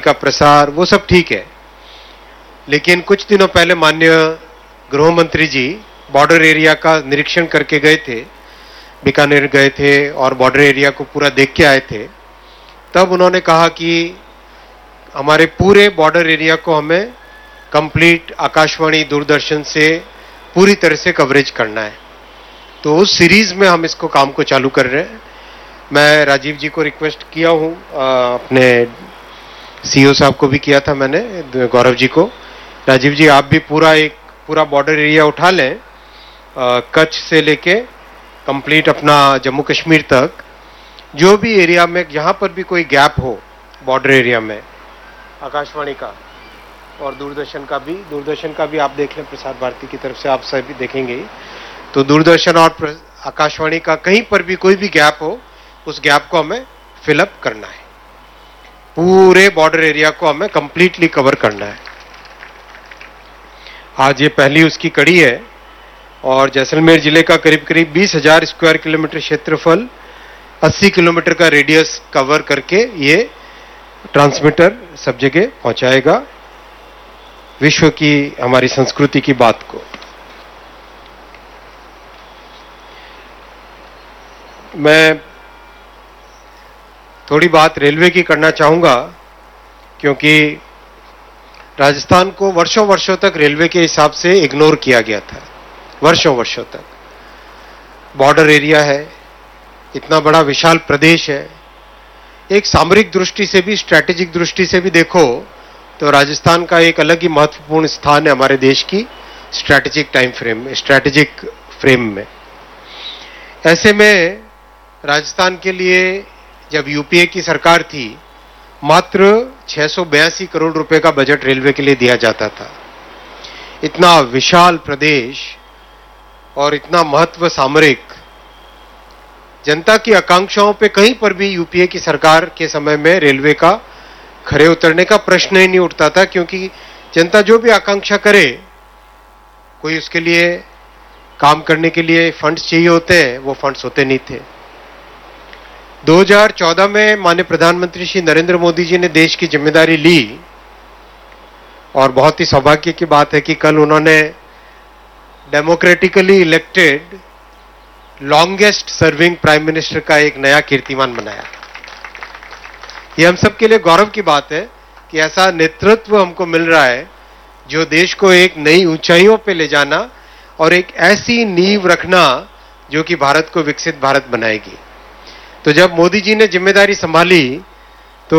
का प्रसार वो सब ठीक है, लेकिन कुछ दिनों पहले माननीय गृह मंत्री जी बॉर्डर एरिया का निरीक्षण करके गए थे, बीकानेर गए थे और बॉर्डर एरिया को पूरा देख के आए थे। तब उन्होंने कहा कि हमारे पूरे बॉर्डर एरिया को हमें कंप्लीट आकाशवाणी दूरदर्शन से पूरी तरह से कवरेज करना है। तो उस सीरीज में हम इसको काम को चालू कर रहे हैं। मैं राजीव जी को रिक्वेस्ट किया हूं, अपने सीईओ साहब को भी किया था मैंने, गौरव जी को। राजीव जी आप भी पूरा बॉर्डर एरिया उठा लें, कच्छ से लेके कंप्लीट अपना जम्मू कश्मीर तक, जो भी एरिया में जहां पर भी कोई गैप हो बॉर्डर एरिया में, आकाशवाणी का और दूरदर्शन का भी आप देख लें, प्रसार भारती की तरफ से आप सभी देखेंगे। तो दूरदर्शन और आकाशवाणी का कहीं पर भी कोई भी गैप हो, उस गैप को हमें फिलअप करना है। पूरे बॉर्डर एरिया को हमें कंप्लीटली कवर करना है। आज ये पहली उसकी कड़ी है और जैसलमेर जिले का करीब करीब 20,000 स्क्वायर किलोमीटर क्षेत्रफल, 80 किलोमीटर का रेडियस कवर करके ये ट्रांसमीटर सब जगह पहुंचाएगा विश्व की हमारी संस्कृति की बात को। मैं थोड़ी बात रेलवे की करना चाहूंगा, क्योंकि राजस्थान को वर्षों वर्षों तक रेलवे के हिसाब से इग्नोर किया गया था। वर्षों तक बॉर्डर एरिया है, इतना बड़ा विशाल प्रदेश है, एक सामरिक दृष्टि से भी, स्ट्रैटेजिक दृष्टि से भी देखो तो राजस्थान का एक अलग ही महत्वपूर्ण स्थान है हमारे देश की स्ट्रैटेजिक फ्रेम में। ऐसे में राजस्थान के लिए जब यूपीए की सरकार थी, मात्र 682 करोड़ रुपए का बजट रेलवे के लिए दिया जाता था। इतना विशाल प्रदेश और इतना महत्व सामरिक, जनता की आकांक्षाओं पे कहीं पर भी यूपीए की सरकार के समय में रेलवे का खरे उतरने का प्रश्न ही नहीं उठता था, क्योंकि जनता जो भी आकांक्षा करे, कोई उसके लिए काम करने के लिए फंड्स चाहिए होते हैं, वो फंड्स होते नहीं थे। 2014 में माननीय प्रधानमंत्री श्री नरेंद्र मोदी जी ने देश की जिम्मेदारी ली और बहुत ही सौभाग्य की बात है कि कल उन्होंने democratically elected longest serving prime minister का एक नया कीर्तिमान बनाया। ये हम सब के लिए गौरव की बात है कि ऐसा नेतृत्व हमको मिल रहा है जो देश को एक नई ऊंचाइयों पे ले जाना और एक ऐसी नींव रखना जो कि भारत को विकसित भारत बनाएगी। तो जब मोदी जी ने जिम्मेदारी संभाली तो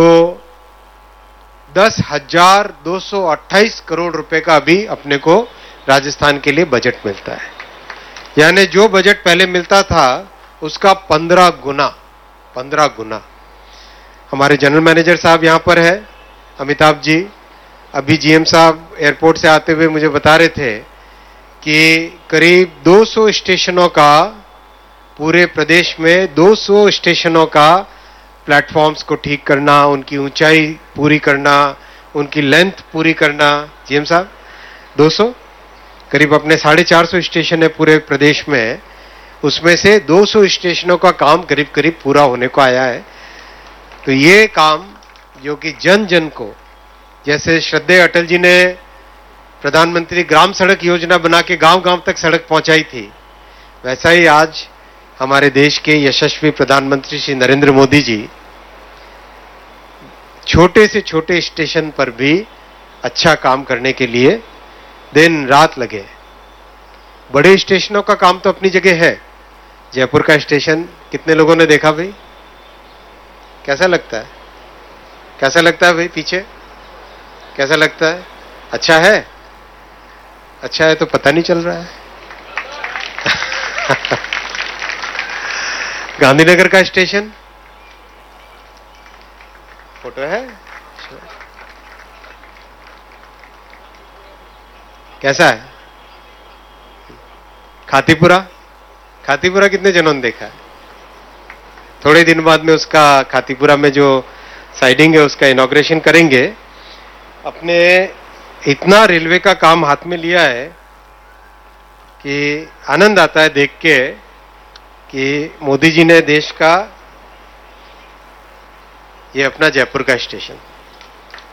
10,228 करोड़ रुपए का अभी अपने को राजस्थान के लिए बजट मिलता है। यानी जो बजट पहले मिलता था उसका 15 गुना। हमारे जनरल मैनेजर साहब यहां पर है, अमिताभ जी। अभी जीएम साहब एयरपोर्ट से आते हुए मुझे बता रहे थे कि करीब 200 स्टेशनों का, पूरे प्रदेश में 200 स्टेशनों का प्लेटफॉर्म्स को ठीक करना, उनकी ऊंचाई पूरी करना, उनकी लेंथ पूरी करना। जीएम साहब 200, करीब अपने 450 स्टेशन है पूरे प्रदेश में, उसमें से 200 स्टेशनों का काम करीब करीब पूरा होने को आया है। तो ये काम जो कि जन जन को, जैसे श्रद्धेय अटल जी ने प्रधानमंत्री ग्राम सड़क योजना बना के गांव गांव तक सड़क पहुंचाई थी, वैसा ही आज हमारे देश के यशस्वी प्रधानमंत्री श्री नरेंद्र मोदी जी छोटे से छोटे स्टेशन पर भी अच्छा काम करने के लिए दिन रात लगे। बड़े स्टेशनों का काम तो अपनी जगह है। जयपुर का स्टेशन कितने लोगों ने देखा भाई? कैसा लगता है? कैसा लगता है भाई? पीछे कैसा लगता है? अच्छा है? अच्छा है तो पता नहीं चल रहा है। गांधीनगर का स्टेशन, फोटो है, कैसा है? खातीपुरा कितने जनों ने देखा है? थोड़े दिन बाद में उसका खातीपुरा में जो साइडिंग है उसका इनॉग्रेशन करेंगे। अपने इतना रेलवे का काम हाथ में लिया है कि आनंद आता है देख के कि मोदी जी ने देश का, ये अपना जयपुर का स्टेशन